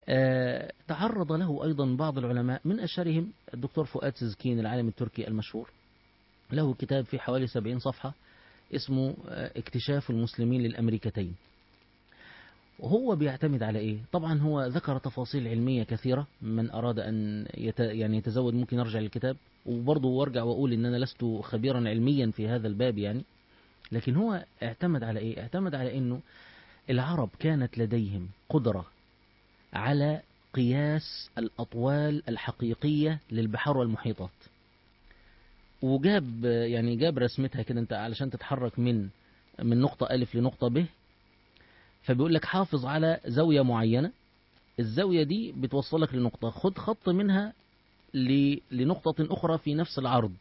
تعرض له أيضا بعض العلماء، من أشهرهم الدكتور فؤاد سزكين العالم التركي المشهور، له كتاب في حوالي 70 صفحة اسمه اكتشاف المسلمين للأمريكتين. وهو بيعتمد على إيه؟ طبعا هو ذكر تفاصيل علمية كثيرة، من أراد أن يعني يتزود ممكن يرجع للكتاب، وبرضه وارجع وأقول إن أنا لست خبيرا علميا في هذا الباب يعني. لكن هو اعتمد على إيه؟ اعتمد على إنه العرب كانت لديهم قدرة على قياس الأطوال الحقيقية للبحار والمحيطات، وجاب يعني جاب رسمتها كده انت علشان تتحرك من نقطة ألف لنقطة ب. فبيقول لك حافظ على زاوية معينة، الزاوية دي بتوصلك لنقطة، خد خط منها لنقطة أخرى في نفس العرض،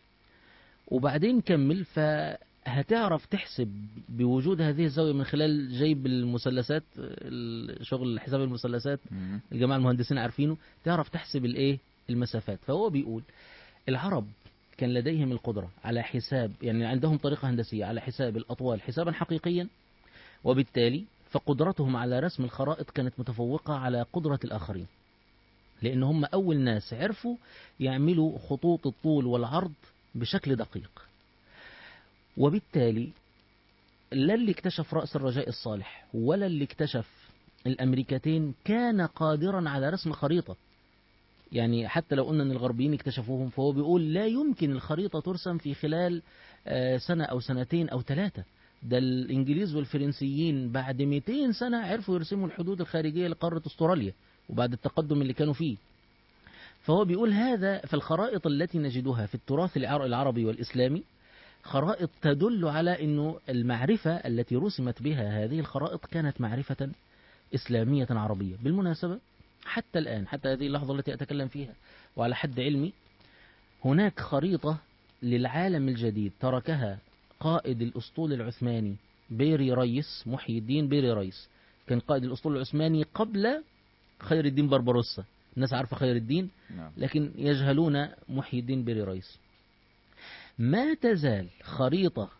وبعدين كمل. فهتعرف تحسب بوجود هذه الزاوية من خلال جيب المثلثات، شغل حساب المثلثات الجماعة المهندسين عارفينه، تعرف تحسب الايه المسافات. فهو بيقول العرب كان لديهم القدرة على حساب، يعني عندهم طريقة هندسية على حساب الأطوال حسابا حقيقيا، وبالتالي فقدرتهم على رسم الخرائط كانت متفوقة على قدرة الآخرين، لأن هم أول ناس عرفوا يعملوا خطوط الطول والعرض بشكل دقيق. وبالتالي لا اللي اكتشف رأس الرجاء الصالح ولا اللي اكتشف الأمريكتين كان قادرا على رسم خريطة. يعني حتى لو قلنا أن الغربيين اكتشفوهم، فهو بيقول لا يمكن الخريطة ترسم في خلال سنة أو سنتين أو ثلاثة. ده الإنجليز والفرنسيين بعد 200 سنة عرفوا يرسموا الحدود الخارجية لقارة أستراليا، وبعد التقدم اللي كانوا فيه. فهو بيقول هذا في الخرائط التي نجدها في التراث العربي والإسلامي خرائط تدل على أنه المعرفة التي رسمت بها هذه الخرائط كانت معرفة إسلامية عربية. بالمناسبة حتى الآن، حتى هذه اللحظة التي أتكلم فيها وعلى حد علمي، هناك خريطة للعالم الجديد تركها قائد الأسطول العثماني بيري ريس، محي الدين بيري ريس، كان قائد الأسطول العثماني قبل خير الدين بربروسا. الناس عارفة خير الدين لكن يجهلون محي الدين بيري ريس. ما تزال خريطة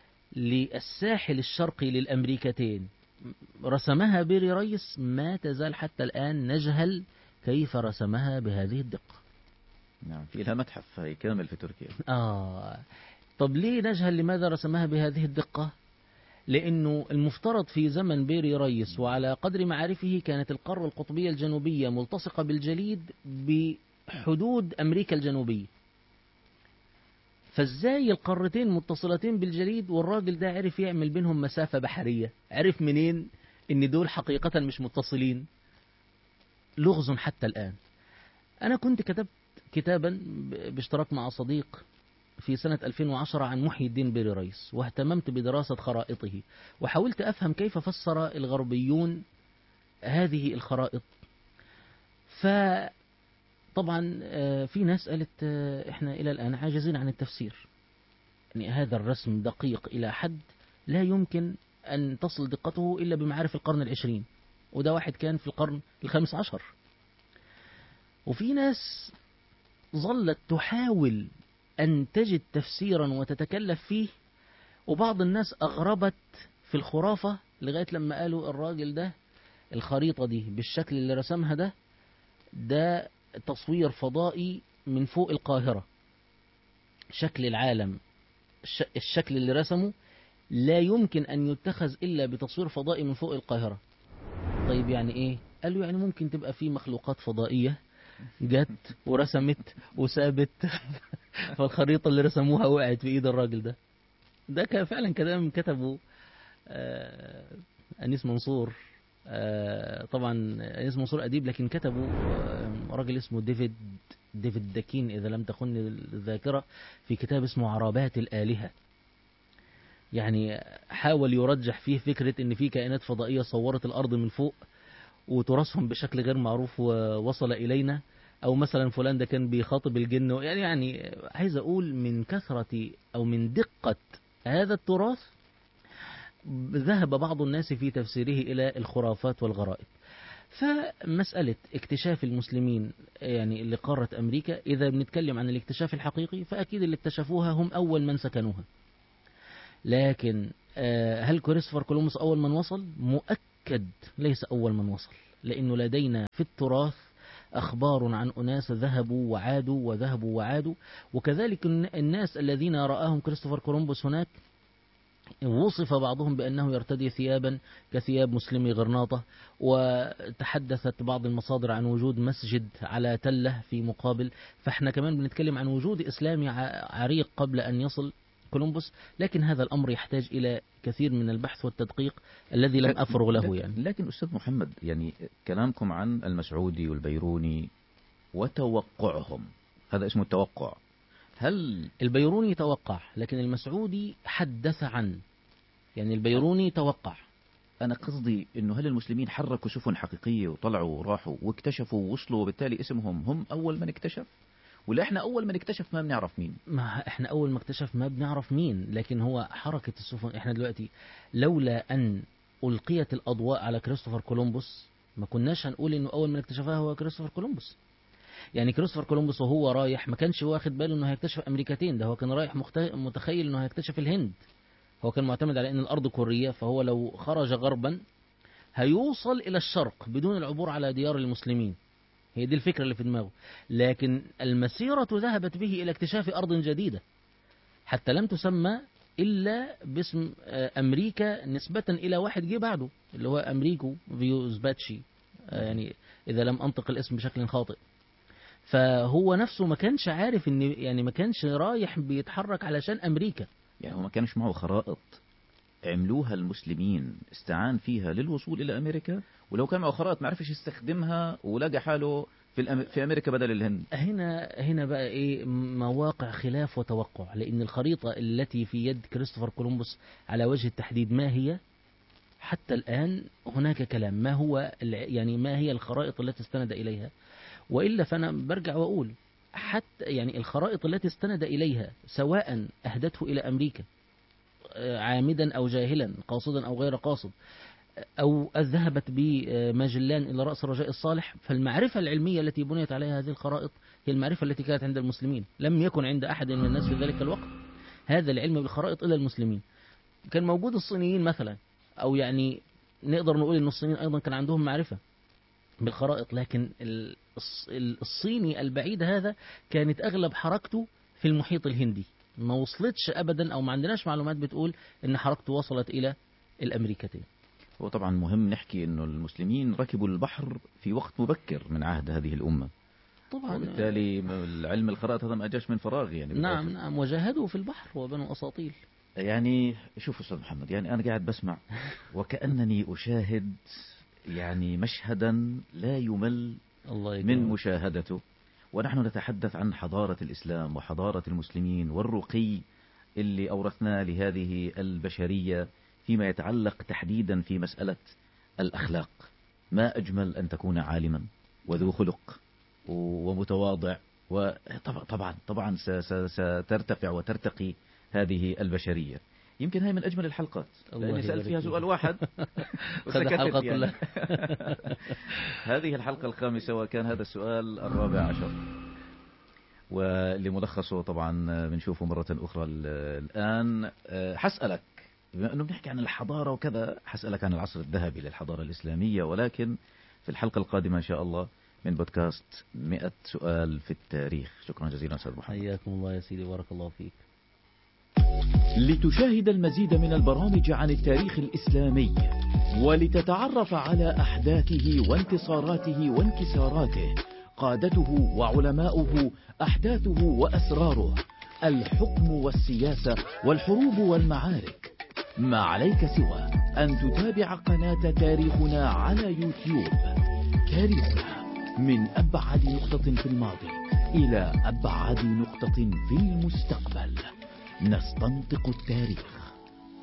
للساحل الشرقي للأمريكتين رسمها بيري ريس، ما تزال حتى الآن نجهل كيف رسمها بهذه الدقة. نعم، في لها متحف كامل في تركيا. طب ليه نجهل لماذا رسمها بهذه الدقة؟ لأنه المفترض في زمن بيري ريس وعلى قدر معارفه كانت القارة القطبية الجنوبية ملتصقة بالجليد بحدود أمريكا الجنوبية، فازاي القارتين متصلتين بالجليد والراجل ده عرف يعمل بينهم مسافة بحرية؟ عرف منين ان دول حقيقة مش متصلين؟ لغز حتى الآن. أنا كنت كتبت كتابا باشتراك مع صديق في سنة 2010 عن محي الدين بيري ريس، واهتممت بدراسة خرائطه، وحاولت أفهم كيف فسر الغربيون هذه الخرائط. فطبعا في ناس قالت احنا إلى الآن عاجزين عن التفسير، يعني هذا الرسم دقيق إلى حد لا يمكن أن تصل دقته إلا بمعارف القرن العشرين، وده واحد كان في القرن الخامس عشر. وفي ناس ظلت تحاول أن تجد تفسيرا وتتكلف فيه، وبعض الناس أغربت في الخرافة لغاية لما قالوا الراجل ده الخريطة دي بالشكل اللي رسمها ده تصوير فضائي من فوق القاهرة، شكل العالم الشكل اللي رسمه لا يمكن أن يتخذ إلا بتصوير فضائي من فوق القاهرة. طيب يعني إيه؟ قالوا يعني ممكن تبقى في مخلوقات فضائية جت ورسمت وسابت فالخريطة اللي رسموها وقعت في إيد الراجل ده. ده كان فعلا كلام كتبه أنيس منصور. طبعا أنيس منصور أديب، لكن كتبه راجل اسمه ديفيد داكين إذا لم تخن الذاكرة، في كتاب اسمه عربات الآلهة. يعني حاول يرجح فيه فكرة ان في كائنات فضائية صورت الارض من فوق وتراثهم بشكل غير معروف ووصل الينا، او مثلا فلان ده كان بيخاطب الجن. يعني عايز اقول من كثرة او من دقة هذا التراث ذهب بعض الناس في تفسيره الى الخرافات والغرائب. فمسألة اكتشاف المسلمين يعني لقارة امريكا، اذا بنتكلم عن الاكتشاف الحقيقي فاكيد اللي اكتشفوها هم اول من سكنوها. لكن هل كريستوفر كولومبوس أول من وصل؟ مؤكد ليس أول من وصل. لأنه لدينا في التراث أخبار عن أناس ذهبوا وعادوا وذهبوا وعادوا، وكذلك الناس الذين رآهم كريستوفر كولومبوس هناك وصف بعضهم بأنه يرتدي ثيابا كثياب مسلمي غرناطة، وتحدثت بعض المصادر عن وجود مسجد على تلة في مقابل. فاحنا كمان بنتكلم عن وجود إسلامي عريق قبل أن يصل كولومبوس، لكن هذا الأمر يحتاج إلى كثير من البحث والتدقيق الذي لم أفرغ له يعني. لكن أستاذ محمد، يعني كلامكم عن المسعودي والبيروني وتوقعهم، هذا اسمه التوقع. هل البيروني توقع، لكن المسعودي حدث عن، يعني البيروني توقع. أنا قصدي إنه هل المسلمين حركوا سفن حقيقية وطلعوا وراحوا واكتشفوا ووصلوا وبالتالي اسمهم هم أول من اكتشف، ولا إحنا أول من اكتشف ما بنعرف مين؟ ما إحنا أول ما اكتشف ما بنعرف مين، لكن هو حركة السفن. إحنا دلوقتي لولا أن ألقيت الأضواء على كريستوفر كولومبوس ما كناش هنقول إنه أول من اكتشفها هو كريستوفر كولومبوس. يعني كريستوفر كولومبوس وهو رايح ما كانش واخد باله إنه هيكتشف أمريكتين، ده هو كان رايح متخيل إنه هيكتشف الهند. هو كان معتمد على أن الأرض كورية، فهو لو خرج غربا هيوصل إلى الشرق بدون العبور على ديار المسلمين. هي دي الفكرة اللي في دماغه. لكن المسيرة ذهبت به إلى اكتشاف أرض جديدة، حتى لم تسمى إلا باسم أمريكا نسبة إلى واحد جه بعده اللي هو أمريكو فيوزباتشي، يعني إذا لم أنطق الاسم بشكل خاطئ. فهو نفسه ما كانش عارف إن، يعني ما كانش رايح بيتحرك علشان أمريكا. يعني هو ما كانش معه خرائط عملوها المسلمين استعان فيها للوصول إلى أمريكا، ولو كان معه خرائط ما عرفش يستخدمها ولقى حاله في أمريكا بدل الهند. هنا بقى إيه مواقع خلاف وتوقع، لأن الخريطة التي في يد كريستوفر كولومبوس على وجه التحديد ما هي؟ حتى الآن هناك كلام ما هو، يعني ما هي الخرائط التي استند إليها. وإلا فأنا برجع وأقول حتى يعني الخرائط التي استند إليها سواء أهدته إلى أمريكا عامدا أو جاهلا، قاصدا أو غير قاصد، أو ذهبت بماجلان إلى رأس الرجاء الصالح، فالمعرفة العلمية التي بنيت عليها هذه الخرائط هي المعرفة التي كانت عند المسلمين. لم يكن عند أحد من الناس في ذلك الوقت هذا العلم بالخرائط إلا المسلمين. كان موجود الصينيين مثلا، أو يعني نقدر نقول أن الصينيين أيضا كان عندهم معرفة بالخرائط، لكن الصيني البعيد هذا كانت أغلب حركته في المحيط الهندي، ما وصلتش أبدا، أو ما عندناش معلومات بتقول أن حركته وصلت إلى الأمريكتين. وطبعا مهم نحكي أنه المسلمين ركبوا البحر في وقت مبكر من عهد هذه الأمة طبعا، وبالتالي العلم الخرائط هذا ما أجاش من فراغ يعني. نعم وجاهدوا في البحر وبنوا أساطيل. يعني شوف أستاذ محمد، يعني أنا قاعد بسمع وكأنني أشاهد يعني مشهدا لا يمل من مشاهدته، ونحن نتحدث عن حضارة الإسلام وحضارة المسلمين والرقي اللي أورثناه لهذه البشرية فيما يتعلق تحديدا في مسألة الأخلاق. ما أجمل أن تكون عالما وذو خلق ومتواضع، وطبعا سترتفع وترتقي هذه البشرية. يمكن هاي من أجمل الحلقات لأني سألت فيها سؤال واحد وسكتت يعني. هذه الحلقة الخامسة وكان هذا السؤال الرابع عشر، واللي ملخصه طبعا بنشوفه مرة أخرى الآن. حسألك بما أنه بنحكي عن الحضارة وكذا، حسألك عن العصر الذهبي للحضارة الإسلامية، ولكن في الحلقة القادمة إن شاء الله من بودكاست 100 سؤال في التاريخ. شكرا جزيلا أستاذ محمد. حياكم الله يا سيدي، بارك الله فيك. لتشاهد المزيد من البرامج عن التاريخ الإسلامي ولتتعرف على أحداثه وانتصاراته وانكساراته، قادته وعلماؤه، أحداثه وأسراره، الحكم والسياسة والحروب والمعارك، ما عليك سوى أن تتابع قناة تاريخنا على يوتيوب. تاريخنا من أبعد نقطة في الماضي إلى أبعد نقطة في المستقبل، نستنطق التاريخ.